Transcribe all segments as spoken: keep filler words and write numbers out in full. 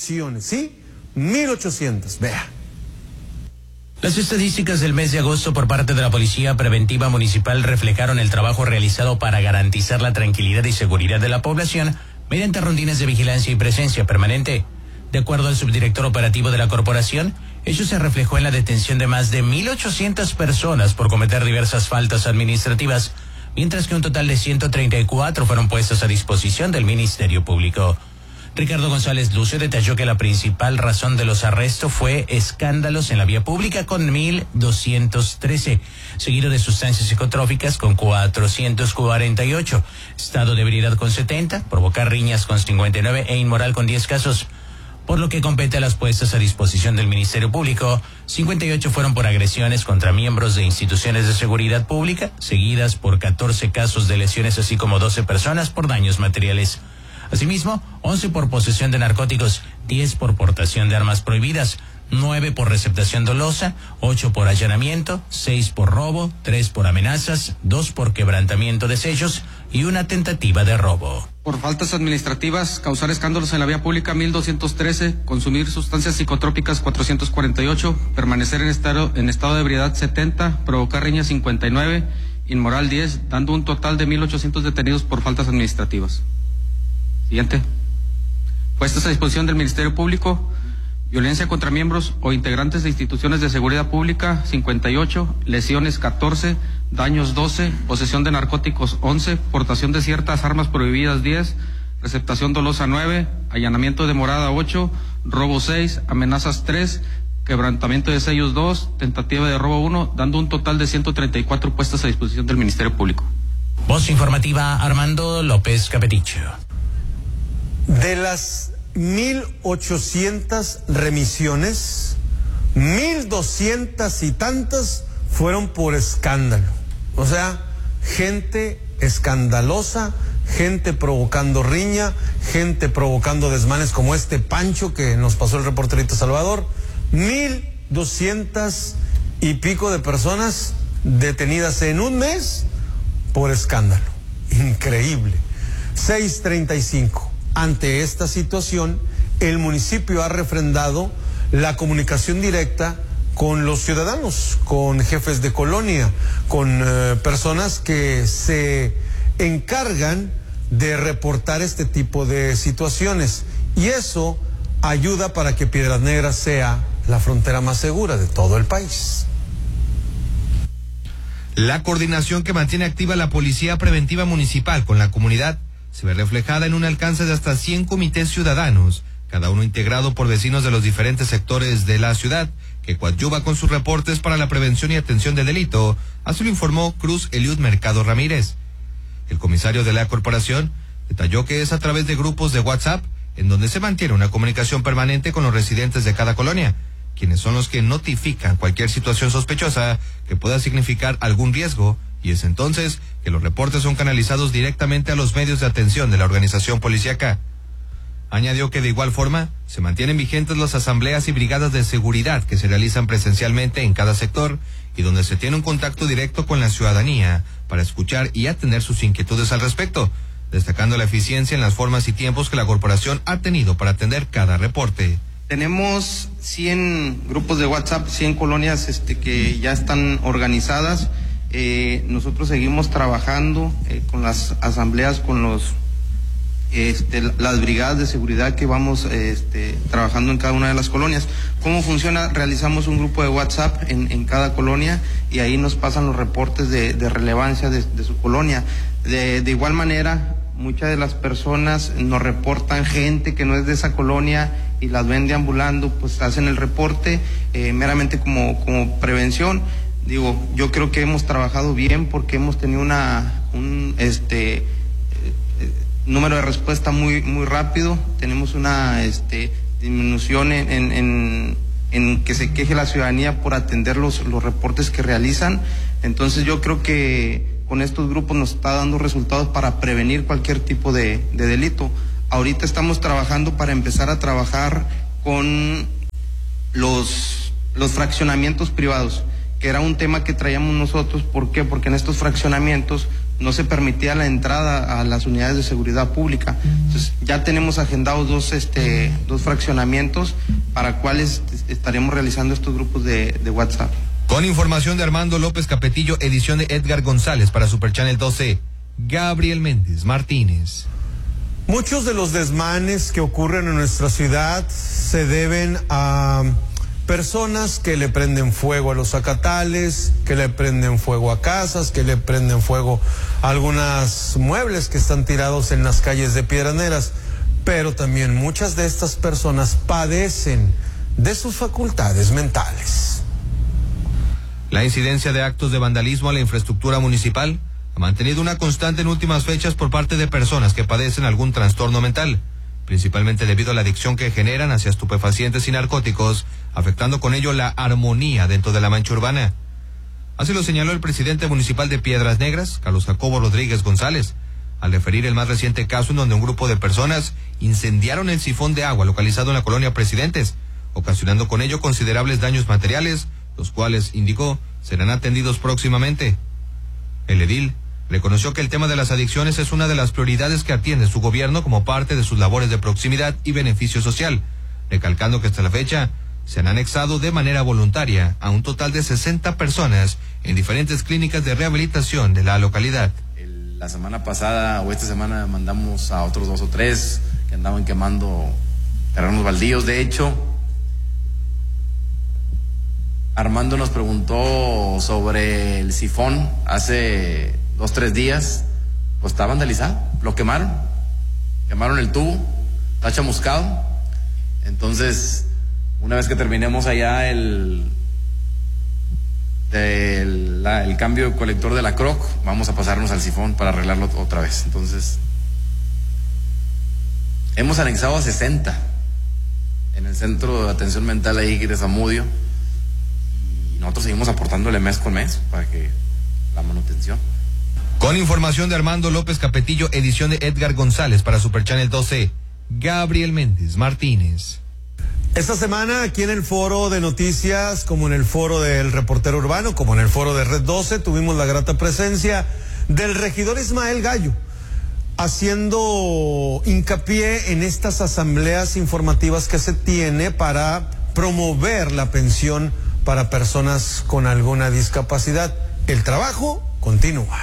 ¿sí? mil ochocientas, vea. Las estadísticas del mes de agosto por parte de la Policía Preventiva Municipal reflejaron el trabajo realizado para garantizar la tranquilidad y seguridad de la población mediante rondines de vigilancia y presencia permanente. De acuerdo al subdirector operativo de la corporación, ello se reflejó en la detención de más de mil ochocientas personas por cometer diversas faltas administrativas, mientras que un total de ciento treinta y cuatro fueron puestas a disposición del Ministerio Público. Ricardo González Lucio detalló que la principal razón de los arrestos fue escándalos en la vía pública con mil doscientos trece, seguido de sustancias psicotrópicas con cuatrocientos cuarenta y ocho, estado de ebriedad con setenta, provocar riñas con cincuenta y nueve e inmoral con diez casos. Por lo que compete a las puestas a disposición del Ministerio Público, cincuenta y ocho fueron por agresiones contra miembros de instituciones de seguridad pública, seguidas por catorce casos de lesiones, así como doce personas por daños materiales. Asimismo, once por posesión de narcóticos, diez por portación de armas prohibidas, nueve por receptación dolosa, ocho por allanamiento, seis por robo, tres por amenazas, dos por quebrantamiento de sellos y una tentativa de robo. Por faltas administrativas, causar escándalos en la vía pública mil doscientos trece, consumir sustancias psicotrópicas cuatrocientos cuarenta y ocho, permanecer en estado, en estado de ebriedad setenta, provocar riñas cincuenta y nueve, inmoral diez, dando un total de mil ochocientos detenidos por faltas administrativas. Siguiente. Puestas a disposición del Ministerio Público, violencia contra miembros o integrantes de instituciones de seguridad pública cincuenta y ocho, lesiones catorce, daños doce, posesión de narcóticos once, portación de ciertas armas prohibidas diez, receptación dolosa nueve, allanamiento de morada ocho, robo seis, amenazas tres, quebrantamiento de sellos dos, tentativa de robo uno, dando un total de ciento treinta y cuatro puestas a disposición del Ministerio Público. Voz informativa, Armando López Capeticho. De las mil ochocientas remisiones, mil doscientas y tantas fueron por escándalo. O sea, gente escandalosa, gente provocando riña, gente provocando desmanes como este Pancho que nos pasó el reporterito Salvador. Mil doscientas y pico de personas detenidas en un mes por escándalo. Increíble. seis treinta y cinco. Ante esta situación, el municipio ha refrendado la comunicación directa con los ciudadanos, con jefes de colonia, con eh, personas que se encargan de reportar este tipo de situaciones. Y eso ayuda para que Piedras Negras sea la frontera más segura de todo el país. La coordinación que mantiene activa la Policía Preventiva Municipal con la comunidad se ve reflejada en un alcance de hasta cien comités ciudadanos, cada uno integrado por vecinos de los diferentes sectores de la ciudad, que coadyuva con sus reportes para la prevención y atención del delito, así lo informó Cruz Eliud Mercado Ramírez. El comisario de la corporación detalló que es a través de grupos de WhatsApp en donde se mantiene una comunicación permanente con los residentes de cada colonia, quienes son los que notifican cualquier situación sospechosa que pueda significar algún riesgo, y es entonces que los reportes son canalizados directamente a los medios de atención de la organización policíaca. Añadió que de igual forma se mantienen vigentes las asambleas y brigadas de seguridad que se realizan presencialmente en cada sector y donde se tiene un contacto directo con la ciudadanía para escuchar y atender sus inquietudes al respecto, destacando la eficiencia en las formas y tiempos que la corporación ha tenido para atender cada reporte. Tenemos cien grupos de WhatsApp, cien colonias este, que ya están organizadas. Eh, nosotros seguimos trabajando eh, con las asambleas, con los este, las brigadas de seguridad que vamos este, trabajando en cada una de las colonias. ¿Cómo funciona? Realizamos un grupo de WhatsApp en, en cada colonia y ahí nos pasan los reportes de, de relevancia de, de su colonia. De, de igual manera, muchas de las personas nos reportan gente que no es de esa colonia y las ven deambulando, pues hacen el reporte eh, meramente como, como prevención. Digo, yo creo que hemos trabajado bien porque hemos tenido una un este eh, eh, número de respuesta muy muy rápido. Tenemos una este disminución en, en, en, en que se queje la ciudadanía por atender los, los reportes que realizan. Entonces yo creo que con estos grupos nos está dando resultados para prevenir cualquier tipo de, de delito. Ahorita estamos trabajando para empezar a trabajar con los, los fraccionamientos privados, que era un tema que traíamos nosotros. ¿Por qué? Porque en estos fraccionamientos no se permitía la entrada a las unidades de seguridad pública. Entonces ya tenemos agendados dos, este, dos fraccionamientos para cuales estaremos realizando estos grupos de, de WhatsApp. Con información de Armando López Capetillo, edición de Edgar González para Super Channel doce, Gabriel Méndez Martínez. Muchos de los desmanes que ocurren en nuestra ciudad se deben a personas que le prenden fuego a los zacatales, que le prenden fuego a casas, que le prenden fuego a algunos muebles que están tirados en las calles de Piedraneras. Pero también muchas de estas personas padecen de sus facultades mentales. La incidencia de actos de vandalismo a la infraestructura municipal ha mantenido una constante en últimas fechas por parte de personas que padecen algún trastorno mental, principalmente debido a la adicción que generan hacia estupefacientes y narcóticos, afectando con ello la armonía dentro de la mancha urbana. Así lo señaló el presidente municipal de Piedras Negras, Carlos Jacobo Rodríguez González, al referir el más reciente caso en donde un grupo de personas incendiaron el sifón de agua localizado en la colonia Presidentes, ocasionando con ello considerables daños materiales, los cuales, indicó, serán atendidos próximamente. El edil reconoció que el tema de las adicciones es una de las prioridades que atiende su gobierno como parte de sus labores de proximidad y beneficio social, recalcando que hasta la fecha se han anexado de manera voluntaria a un total de sesenta personas en diferentes clínicas de rehabilitación de la localidad. El, la semana pasada o esta semana mandamos a otros dos o tres que andaban quemando terrenos baldíos. De hecho, Armando nos preguntó sobre el sifón hace dos, tres días. Pues está vandalizado, lo quemaron, quemaron el tubo, está chamuscado. Entonces, una vez que terminemos allá el, el, la, el cambio de colector de la C R O C, vamos a pasarnos al sifón para arreglarlo otra vez. Entonces, hemos anexado a sesenta en el centro de atención mental ahí de Zamudio. Nosotros seguimos aportándole mes con mes para que la manutención. Con información de Armando López Capetillo, edición de Edgar González para Super Channel doce, Gabriel Méndez Martínez. Esta semana aquí en el foro de noticias, como en el foro del reportero urbano, como en el foro de Red doce, tuvimos la grata presencia del regidor Ismael Gallo, haciendo hincapié en estas asambleas informativas que se tiene para promover la pensión para personas con alguna discapacidad. El trabajo continúa.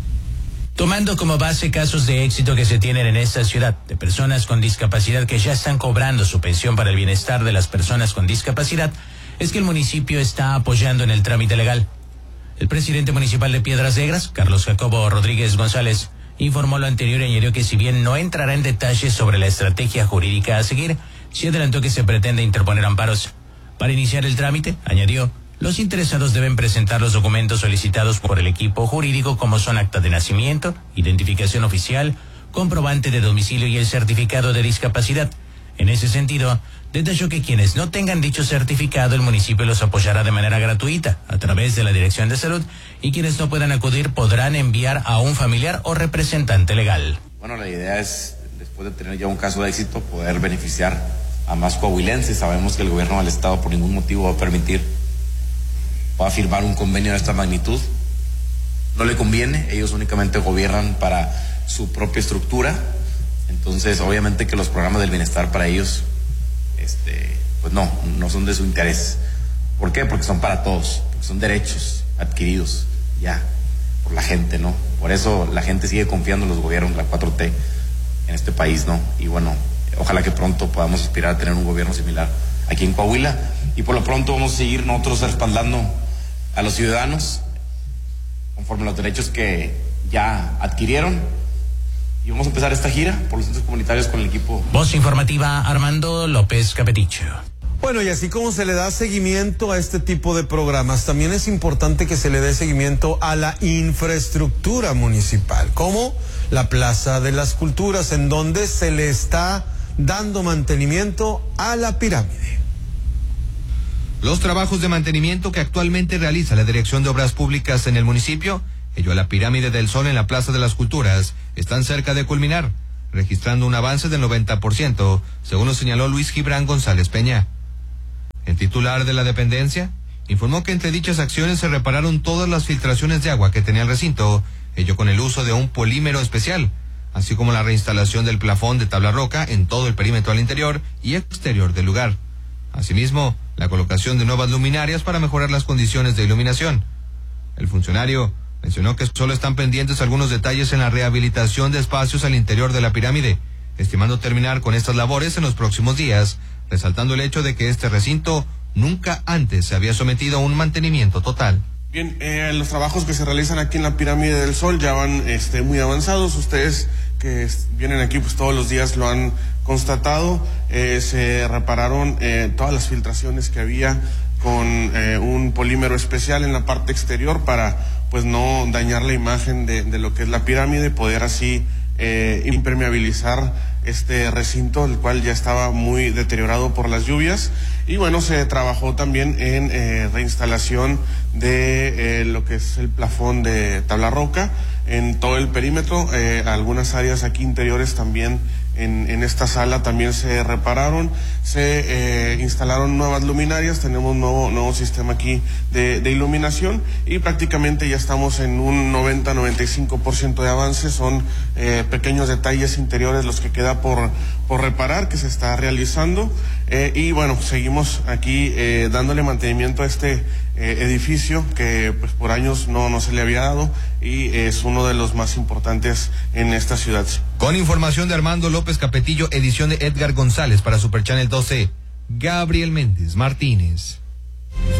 Tomando como base casos de éxito que se tienen en esta ciudad, de personas con discapacidad que ya están cobrando su pensión para el bienestar de las personas con discapacidad, es que el municipio está apoyando en el trámite legal. El presidente municipal de Piedras Negras, Carlos Jacobo Rodríguez González, informó lo anterior y añadió que si bien no entrará en detalles sobre la estrategia jurídica a seguir, sí adelantó que se pretende interponer amparos. Para iniciar el trámite, añadió, los interesados deben presentar los documentos solicitados por el equipo jurídico como son acta de nacimiento, identificación oficial, comprobante de domicilio y el certificado de discapacidad. En ese sentido, detalló que quienes no tengan dicho certificado, el municipio los apoyará de manera gratuita a través de la Dirección de Salud, y quienes no puedan acudir podrán enviar a un familiar o representante legal. Bueno, la idea es, después de tener ya un caso de éxito, poder beneficiar a más coahuilenses. Sabemos que el gobierno del estado por ningún motivo va a permitir, va a firmar un convenio de esta magnitud. No le conviene, ellos únicamente gobiernan para su propia estructura. Entonces, obviamente que los programas del bienestar para ellos, este, pues no, no son de su interés. ¿Por qué? Porque son para todos, porque son derechos adquiridos ya por la gente, ¿no? Por eso la gente sigue confiando en los gobiernos, la cuatro T en este país, ¿no? Y bueno, ojalá que pronto podamos aspirar a tener un gobierno similar aquí en Coahuila. Y por lo pronto vamos a seguir nosotros respaldando a los ciudadanos conforme a los derechos que ya adquirieron. Y vamos a empezar esta gira por los centros comunitarios con el equipo. Voz informativa, Armando López Capetillo. Bueno, y así como se le da seguimiento a este tipo de programas, también es importante que se le dé seguimiento a la infraestructura municipal, como la Plaza de las Culturas, en donde se le está dando mantenimiento a la pirámide. Los trabajos de mantenimiento que actualmente realiza la Dirección de Obras Públicas en el municipio, ello a la pirámide del Sol en la Plaza de las Culturas, están cerca de culminar, registrando un avance del noventa por ciento, según lo señaló Luis Gibran González Peña. El titular de la dependencia informó que entre dichas acciones se repararon todas las filtraciones de agua que tenía el recinto, ello con el uso de un polímero especial, así como la reinstalación del plafón de tabla roca en todo el perímetro al interior y exterior del lugar. Asimismo, la colocación de nuevas luminarias para mejorar las condiciones de iluminación. El funcionario mencionó que solo están pendientes algunos detalles en la rehabilitación de espacios al interior de la pirámide, estimando terminar con estas labores en los próximos días, resaltando el hecho de que este recinto nunca antes se había sometido a un mantenimiento total. Bien, eh, los trabajos que se realizan aquí en la Pirámide del Sol ya van este, muy avanzados. Ustedes que vienen aquí pues todos los días lo han constatado. Eh, se repararon eh, todas las filtraciones que había con eh, un polímero especial en la parte exterior para pues no dañar la imagen de, de lo que es la pirámide, poder así eh, impermeabilizar este recinto, el cual ya estaba muy deteriorado por las lluvias. Y bueno, se trabajó también en eh, reinstalación de eh, lo que es el plafón de tabla roca en todo el perímetro. Eh, algunas áreas aquí interiores también en, en esta sala también se repararon, se eh, instalaron nuevas luminarias, tenemos un nuevo, nuevo sistema aquí de, de iluminación y prácticamente ya estamos en un noventa a noventa y cinco por ciento de avance. Son eh, pequeños detalles interiores los que queda por, por reparar, que se está realizando. Eh, y bueno, seguimos aquí eh, dándole mantenimiento a este eh, edificio que pues por años no, no se le había dado y es uno de los más importantes en esta ciudad. Con información de Armando López Capetillo, edición de Edgar González para Super Channel doce, Gabriel Méndez Martínez.